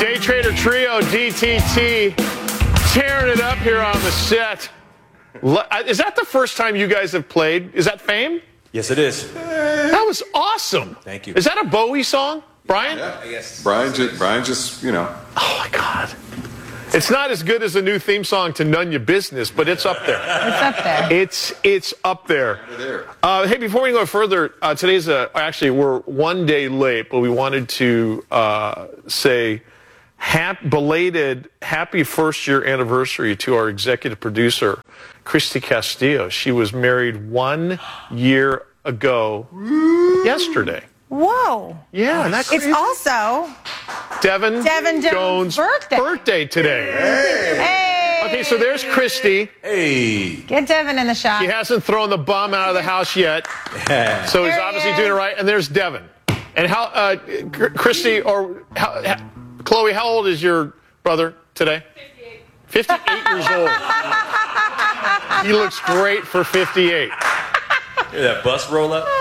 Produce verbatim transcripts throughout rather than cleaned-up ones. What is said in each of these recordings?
Day Trader Trio, D T T, tearing it up here on the set. Is that the first time you guys have played? Is that Fame? Yes, it is. That was awesome. Thank you. Is that a Bowie song, Brian? Yeah, yes. Brian just, Brian just, you know. Oh, my God. It's not as good as the new theme song to None Your Business, but it's up there. It's up there. It's it's up there. Uh, hey, before we go further, uh, today's a, actually we're one day late, but we wanted to uh, say hap, belated happy first year anniversary to our executive producer, Christy Castillo. She was married one year ago yesterday. Whoa. Yeah, and that's It's also Devin, Devin Jones' Jones' birthday. birthday today. Hey. Hey. Okay, so there's Christy. Hey. Get Devin in the shot. He hasn't thrown the bum out of the house yet, so he's There he obviously is. doing it right. And there's Devin. And how, uh, Christy or how, how, Chloe, how old is your brother today? fifty-eight. fifty-eight years old. He looks great for fifty-eight. Hear that bus roll up?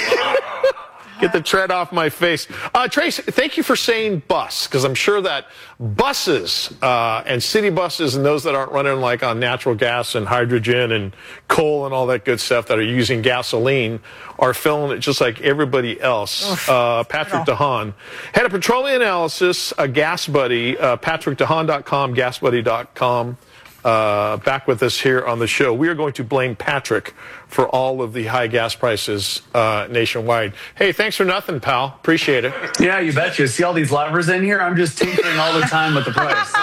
Get the tread off my face. Uh, Trace, thank you for saying bus, because I'm sure that buses uh, and city buses and those that aren't running like on natural gas and hydrogen and coal and all that good stuff that are using gasoline are filling it just like everybody else. Uh, Patrick DeHaan, head of petroleum analysis, a gas buddy, uh, patrick dehaan dot com, gas buddy dot com. Uh, back with us here on the show. We are going to blame Patrick for all of the high gas prices uh, nationwide. Hey, thanks for nothing, pal. Appreciate it. Yeah, you betcha. See all these levers in here? I'm just tinkering all the time with the price.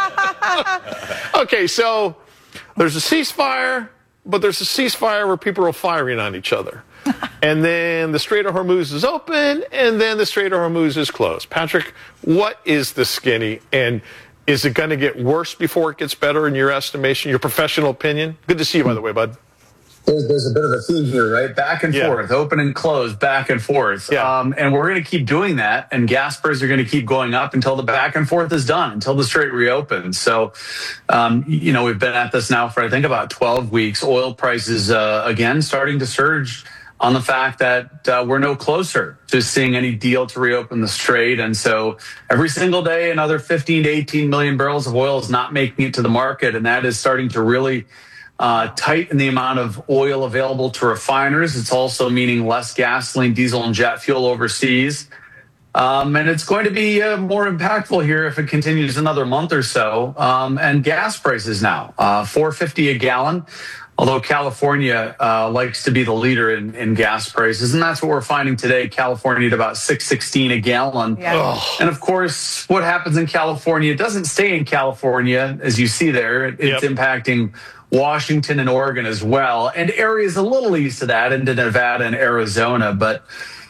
Okay, so there's a ceasefire, but there's a ceasefire where people are firing on each other. And then the Strait of Hormuz is open, and then the Strait of Hormuz is closed. Patrick, what is the skinny? And is it going to get worse before it gets better in your estimation, your professional opinion? Good to see you, by the way, bud. There's, there's a bit of a theme here, right? Back and Yeah. forth, open and close, back and forth. Yeah. Um, and we're going to keep doing that, and gas prices are going to keep going up until the back and forth is done, until the strait reopens. So, um, you know, we've been at this now for, I think, about twelve weeks. Oil prices, uh, again, starting to surge on the fact that uh, we're no closer to seeing any deal to reopen the strait. And so every single day, another fifteen to eighteen million barrels of oil is not making it to the market. And that is starting to really uh, tighten the amount of oil available to refiners. It's also meaning less gasoline, diesel, and jet fuel overseas. Um, and it's going to be uh, more impactful here if it continues another month or so. Um, and gas prices now, uh, four fifty a gallon. Although California uh, likes to be the leader in, in gas prices, and that's what we're finding today. California at about six sixteen a gallon. Yeah. And of course, what happens in California doesn't stay in California, as you see there. It's Yep. impacting Washington and Oregon as well, and areas a little east of that into Nevada and Arizona. But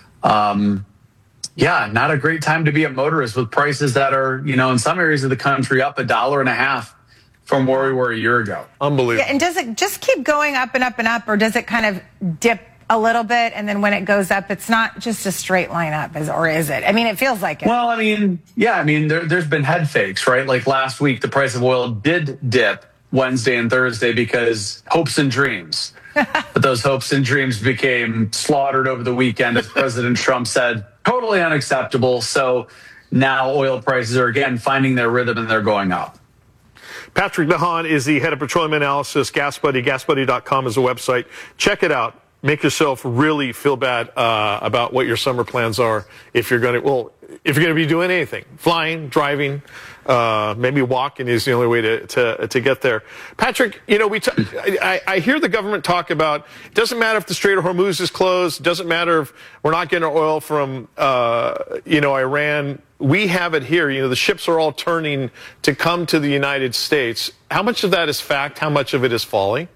um, yeah, not a great time to be a motorist with prices that are, you know, in some areas of the country up a dollar and a half from where we were a year ago. Unbelievable. Yeah, and does it just keep going up and up and up, or does it kind of dip a little bit, and then when it goes up, it's not just a straight line up, is, or is it? I mean, it feels like it. Well, I mean, yeah, I mean, there, there's been head fakes, right? Like last week, the price of oil did dip Wednesday and Thursday because hopes and dreams. But those hopes and dreams became slaughtered over the weekend, as President Trump said, totally unacceptable. So now oil prices are again finding their rhythm and they're going up. Patrick DeHaan is the head of petroleum analysis. Gas Buddy, gas buddy dot com is the website. Check it out. Make yourself really feel bad uh, about what your summer plans are if you're going to, well, if you're going to be doing anything, flying, driving, uh, maybe walking is the only way to, to, to get there. Patrick, you know, we t- I, I hear the government talk about it doesn't matter if the Strait of Hormuz is closed, it doesn't matter if we're not getting our oil from, uh, you know, Iran. We have it here. You know, the ships are all turning to come to the United States. How much of that is fact? How much of it is folly?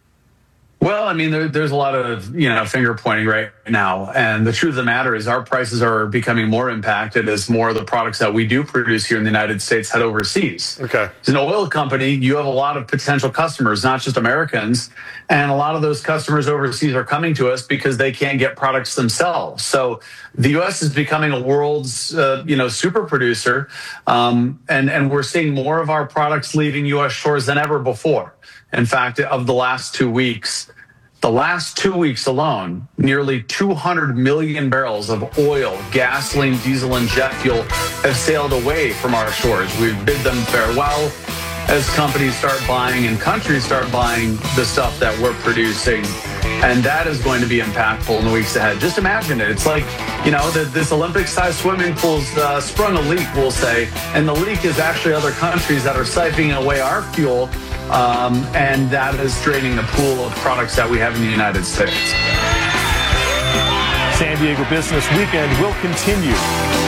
Well, I mean, there, there's a lot of, you know, finger pointing right now. And the truth of the matter is our prices are becoming more impacted as more of the products that we do produce here in the United States head overseas. Okay. As an oil company, you have a lot of potential customers, not just Americans. And a lot of those customers overseas are coming to us because they can't get products themselves. So the U S is becoming a world's, uh, you know, super producer. Um, and, and we're seeing more of our products leaving U S shores than ever before. In fact, of the last two weeks, the last two weeks alone, nearly two hundred million barrels of oil, gasoline, diesel, and jet fuel have sailed away from our shores. We've bid them farewell as companies start buying and countries start buying the stuff that we're producing. And that is going to be impactful in the weeks ahead. Just imagine it. It's like, you know, the, this Olympic-sized swimming pool's uh, sprung a leak, we'll say, and the leak is actually other countries that are siphoning away our fuel, um, and that is draining the pool of products that we have in the United States. San Diego Business Weekend will continue.